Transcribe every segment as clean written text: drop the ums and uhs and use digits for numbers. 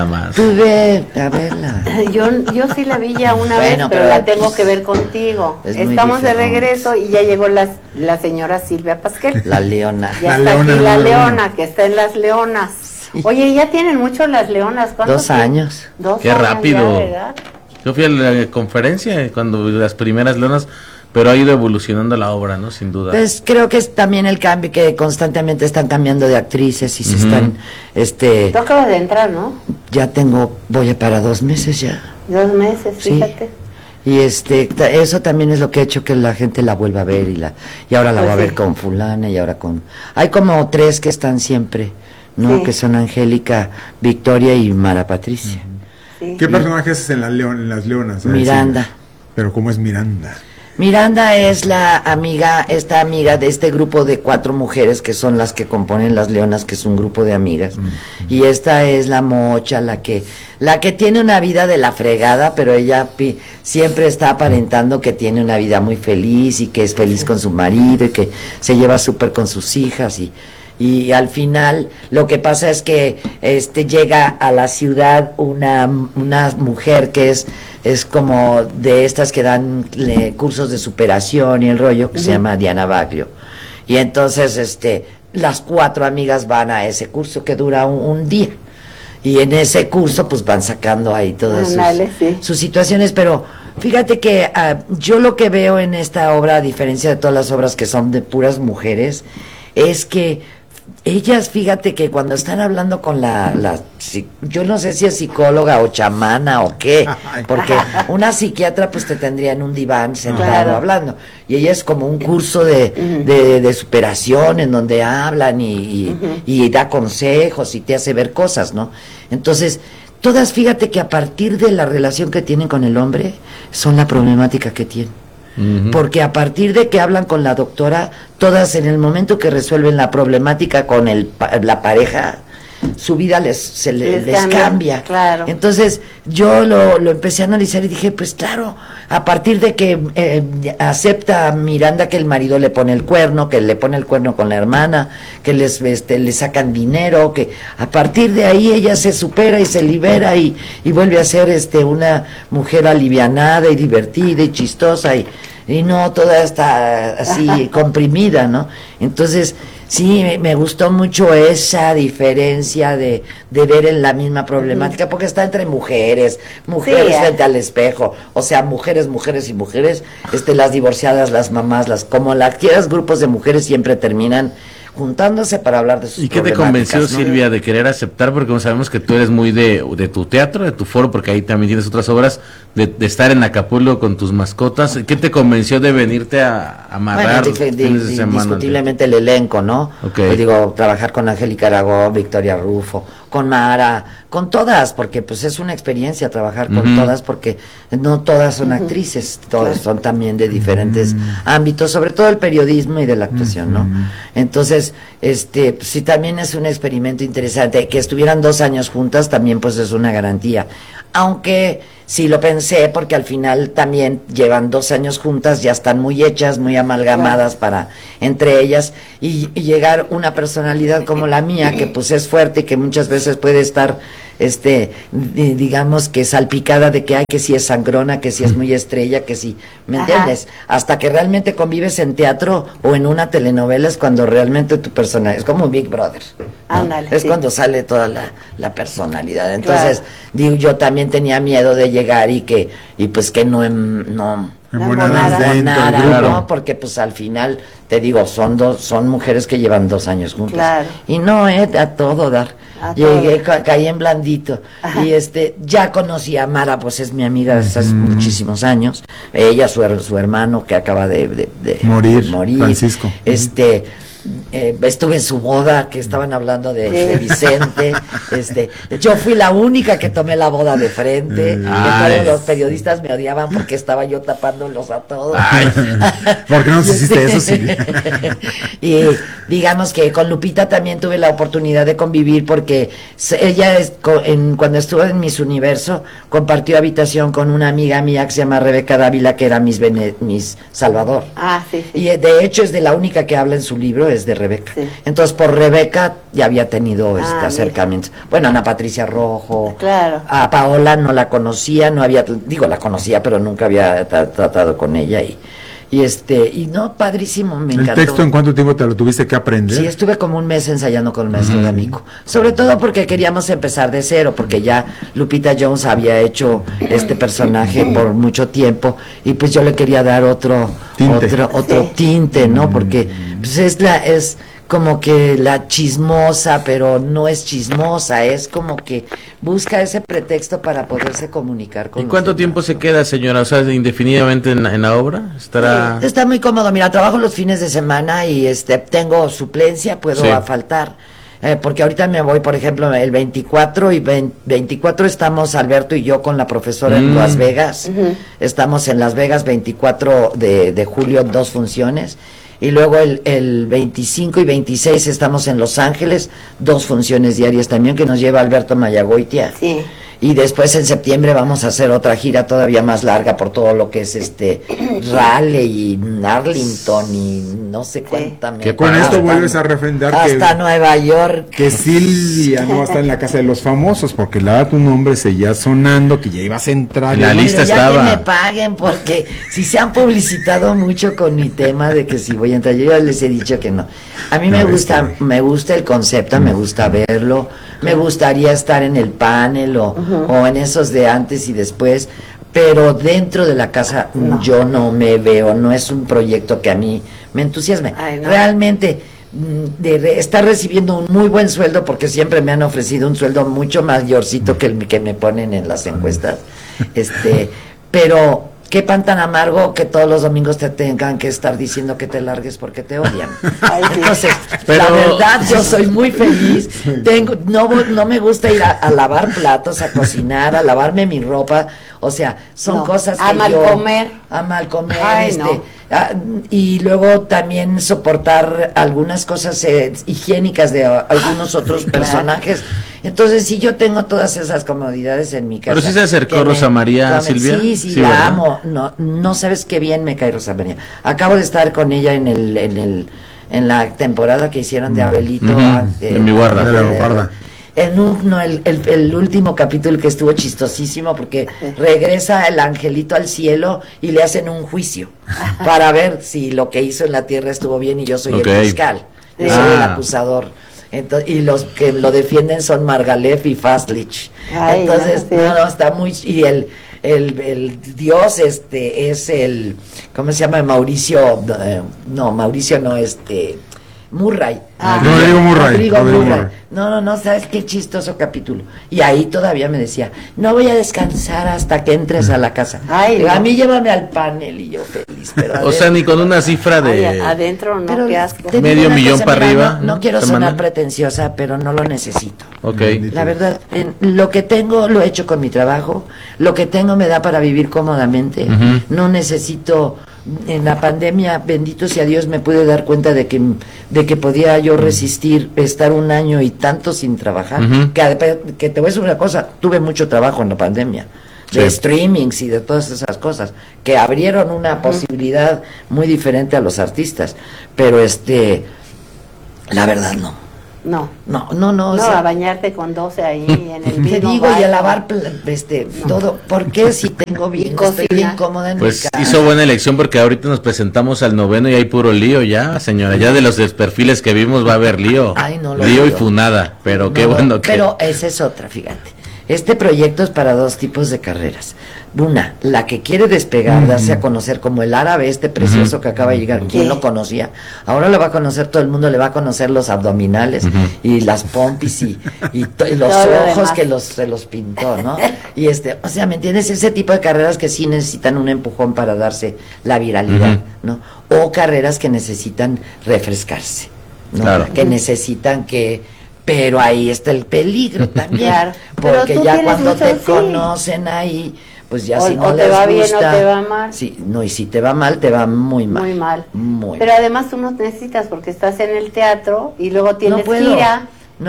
más. Tú ve a verla. Yo sí la vi ya una vez, pero la tengo que ver contigo. Estamos de regreso y ya llegó la señora Silvia Pasquel. La Leona. Ya está aquí la Leona, que está en Las Leonas. Oye, ya tienen mucho Las Leonas. 2 años. Qué rápido. Ya, yo fui a la conferencia cuando las primeras Leonas, pero ha ido evolucionando la obra, ¿no? Sin duda. Pues creo que es también el cambio, que constantemente están cambiando de actrices y se están, Tú acabas de entrar, ¿no? Ya voy para 2 meses ya. 2 meses, fíjate. Y eso también es lo que ha hecho que la gente la vuelva a ver y ahora la va a ver con fulana y ahora hay como 3 que están siempre, ¿no? Sí. Que son Angélica, Victoria y Mara Patricia. Sí. ¿Qué personaje es en Las Leonas? Miranda. Pero ¿cómo es Miranda? Miranda es esta amiga de este grupo de 4 mujeres que son las que componen Las Leonas, que es un grupo de amigas. Y esta es la mocha, la que tiene una vida de la fregada, pero ella siempre está aparentando que tiene una vida muy feliz y que es feliz con su marido y que se lleva súper con sus hijas y al final lo que pasa es que llega a la ciudad una mujer que es como de estas que dan cursos de superación y el rollo, que se llama Diana Baglio. Y entonces las 4 amigas van a ese curso que dura un día. Y en ese curso pues van sacando ahí todas sus situaciones, pero fíjate que yo lo que veo en esta obra, a diferencia de todas las obras que son de puras mujeres, es que ellas, fíjate que cuando están hablando con yo no sé si es psicóloga o chamana o qué, porque una psiquiatra pues te tendría en un diván sentado hablando, y ella es como un curso de superación en donde hablan y da consejos y te hace ver cosas, ¿no? Entonces, todas, fíjate que a partir de la relación que tienen con el hombre, son la problemática que tienen. Porque a partir de que hablan con la doctora, todas en el momento que resuelven la problemática con la pareja, su vida les cambia. Claro. Entonces yo lo empecé a analizar y dije, pues claro, a partir de que acepta Miranda que el marido le pone el cuerno, que le pone el cuerno con la hermana, que le sacan dinero, que a partir de ahí ella se supera y se libera y vuelve a ser una mujer alivianada y divertida y chistosa y no toda está así comprimida, ¿no? Entonces sí, me gustó mucho esa diferencia de ver en la misma problemática, porque está entre mujeres frente al espejo, o sea, mujeres y mujeres, las divorciadas, las mamás, como las quieras, grupos de mujeres siempre terminan juntándose para hablar de sus problemáticas. ¿Y qué te convenció, Silvia, de querer aceptar? Porque sabemos que tú eres muy de tu teatro, de tu foro, porque ahí también tienes otras obras, de estar en Acapulco con tus mascotas. ¿Qué te convenció de venirte a amarrar fines de semana? Indiscutiblemente el elenco, ¿no? Okay. Digo, trabajar con Angélica Aragón, Victoria Rufo, con Mara, con todas, porque pues es una experiencia trabajar con todas, porque no todas son actrices, todas son también de diferentes ámbitos, sobre todo el periodismo y de la actuación, ¿no? Entonces, sí, también es un experimento interesante. Que estuvieran 2 años juntas también pues es una garantía, aunque sí lo pensé, porque al final también llevan 2 años juntas, ya están muy hechas, muy amalgamadas para entre ellas, y llegar una personalidad como la mía, que pues es fuerte y que muchas veces puede estar digamos que salpicada de que si es sangrona, que si es muy estrella, que si, ¿me entiendes? Hasta que realmente convives en teatro o en una telenovela es cuando realmente tu personalidad, es como Big Brother, ¿no? Ándale, es cuando sale toda la personalidad. Entonces, digo, yo también tenía miedo de llegar y pues que no ¿no? Porque pues al final te digo, son mujeres que llevan 2 años juntas, y no a todo dar. Llegué, caí en blandito. Y ya conocí a Mara, pues es mi amiga desde hace muchísimos años. Ella, su hermano que acaba de morir, Francisco. Estuve en su boda, que estaban hablando de Vicente. Yo fui la única que tomé la boda de frente. Todos los periodistas me odiaban porque estaba yo tapándolos a todos. ¿Por qué no hiciste eso, Silvia? Y digamos que con Lupita también tuve la oportunidad de convivir, porque ella cuando estuvo en Miss Universo compartió habitación con una amiga mía que se llama Rebeca Dávila, que era Miss Salvador. Sí. Y de hecho es de la única que habla en su libro. es de Rebeca. Sí. Entonces, por Rebeca ya había tenido acercamientos. Mira. Bueno, Ana Patricia Rojo. Claro. A Paola no la conocía, la conocía, pero nunca había tratado con ella y no, padrísimo, me encantó. ¿El texto en cuánto tiempo te lo tuviste que aprender? Sí, estuve como un mes ensayando con el maestro D'Amico. Sobre todo porque queríamos empezar de cero, porque ya Lupita Jones había hecho este personaje por mucho tiempo y pues yo le quería dar otro tinte, ¿no? Porque pues es como que la chismosa, pero no es chismosa, es como que busca ese pretexto para poderse comunicar con ¿Y cuánto tiempo se queda, señora? O sea, indefinidamente en la obra, estará... Sí, está muy cómodo, mira, trabajo los fines de semana y tengo suplencia, puedo faltar, porque ahorita me voy, por ejemplo, el 24 y 24 estamos Alberto y yo con la profesora en Las Vegas, estamos en Las Vegas 24 de julio, 2 funciones, y luego el 25 y 26 estamos en Los Ángeles, 2 funciones diarias también, que nos lleva Alberto Mayagoitia. Sí. Y después en septiembre vamos a hacer otra gira todavía más larga por todo lo que es Raleigh y Arlington y no sé cuánta. Que con esto vuelves a refrendar hasta Nueva York. Que Silvia no va a estar en la casa de los famosos, porque la verdad tu nombre seguía sonando, que ya ibas a entrar. La lista ya estaba. Que me paguen, porque si se han publicitado mucho con mi tema de que si voy a entrar, yo ya les he dicho que no. A mí me gusta el concepto, me gusta verlo, me gustaría estar en el panel o en esos de antes y después, pero dentro de la casa yo no me veo, no es un proyecto que a mí me entusiasme. Realmente de estar recibiendo un muy buen sueldo, porque siempre me han ofrecido un sueldo mucho mayorcito que el que me ponen en las encuestas, pero qué pan tan amargo que todos los domingos te tengan que estar diciendo que te largues porque te odian. Entonces, la verdad, yo soy muy feliz. No me gusta ir a lavar platos, a cocinar, a lavarme mi ropa. O sea, son cosas que a mal comer. Ay, y luego también soportar algunas cosas higiénicas de algunos otros personajes. Entonces, si yo tengo todas esas comodidades en mi casa. Pero sí se acercó Rosa María, Silvia. Sí, la amo. No sabes qué bien me cae Rosa María. Acabo de estar con ella en la temporada que hicieron de Abelito. En mi guarda. El último capítulo que estuvo chistosísimo porque regresa el angelito al cielo y le hacen un juicio para ver si lo que hizo en la tierra estuvo bien y yo soy el fiscal, soy el acusador. Entonces, y los que lo defienden son Margalef y Fastlich. Entonces, está muy... Y el dios es el... ¿Cómo se llama? Mauricio Murray. Rodrigo Murray. No, ¿sabes qué chistoso capítulo? Y ahí todavía me decía, no voy a descansar hasta que entres a la casa. A mí llévame al panel y yo feliz. Pero o sea, ni con una cifra de... adentro no, qué asco. Medio millón para arriba. No quiero sonar pretenciosa, pero no lo necesito. Okay. La verdad, lo que tengo lo he hecho con mi trabajo, lo que tengo me da para vivir cómodamente. No necesito... En la pandemia, bendito sea Dios, me pude dar cuenta de que podía yo resistir estar un año y tanto sin trabajar. Que te voy a decir una cosa, tuve mucho trabajo en la pandemia, de streamings y de todas esas cosas, que abrieron una posibilidad muy diferente a los artistas. Pero la verdad No, o sea, a bañarte con 12 ahí en el mismo te digo, y a lavar todo. ¿Por qué si tengo bien, estoy bien cómoda en mi casa? Hizo buena elección porque ahorita nos presentamos al 9º y hay puro lío ya, señora. Ya de los perfiles que vimos va a haber lío. Lío y funada, pero qué bueno que... Pero esa es otra, fíjate. Este proyecto es para 2 tipos de carreras. Una, la que quiere despegar, darse a conocer como el árabe precioso que acaba de llegar. ¿Quién lo conocía? Ahora lo va a conocer todo el mundo, le va a conocer los abdominales y las pompis y los ojos que se los pintó, ¿no? Y o sea, ¿me entiendes? Ese tipo de carreras que sí necesitan un empujón para darse la viralidad, ¿no? O carreras que necesitan refrescarse, ¿no? Claro. Que necesitan pero ahí está el peligro también, porque ya cuando te conocen ahí, pues ya si no les gusta, bien o te va mal. Sí, y si te va mal, te va muy mal. Muy mal. Pero además tú no necesitas porque estás en el teatro y luego tienes gira.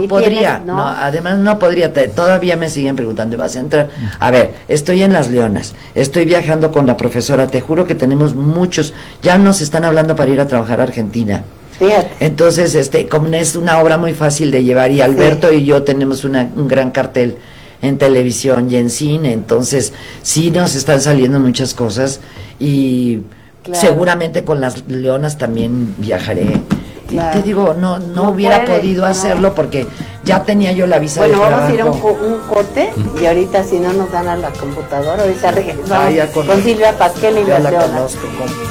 Además no podría, todavía me siguen preguntando, ¿vas a entrar? A ver, estoy en Las Leonas, estoy viajando con la profesora, te juro que tenemos muchos, ya nos están hablando para ir a trabajar a Argentina. Fíjate. Entonces, como es una obra muy fácil de llevar, y Alberto y yo tenemos un gran cartel en televisión y en cine, entonces sí nos están saliendo muchas cosas, y seguramente con las leonas también viajaré. Claro. Y te digo, no hubiera podido hacerlo porque ya tenía yo la visa de trabajo. Bueno, vamos a ir a un corte y ahorita, si no nos dan a la computadora, ahorita regresamos con Silvia Pasquel y las leonas.